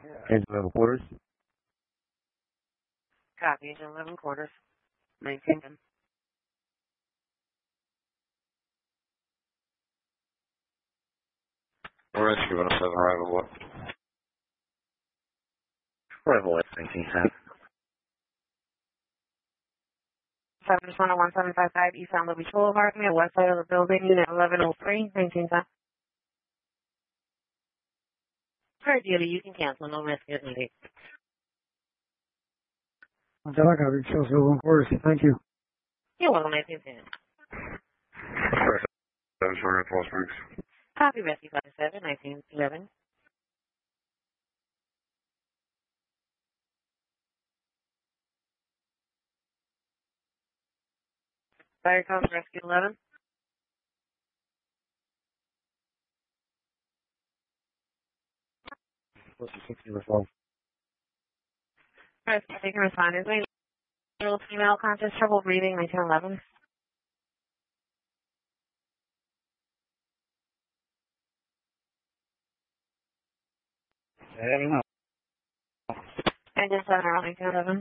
Engine 11 quarters. Copy, engine 11 quarters. 1910. Rescue 107, arrival what? Arrival at 1910. 71755 East San Luis Boulevard, near west side of the building, unit 1103, 1910. Per duty, you can cancel, no rescue is needed. Hotel, I got Chelsea 1 quarters. Thank you. You're welcome, 1910. First, 7 Falls Springs. Copy, rescue 57, 1911. Fire comes rescue 11. What's the 60 response? Rescue taking responders. Male female conscious trouble breathing, 1911. I don't know. Engine 7 around 1911.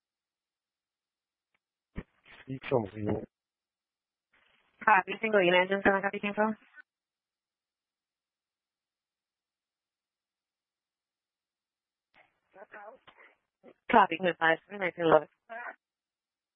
You told me. Copy, single unit engine 7, copy cancel. Copy, good 5, 1911.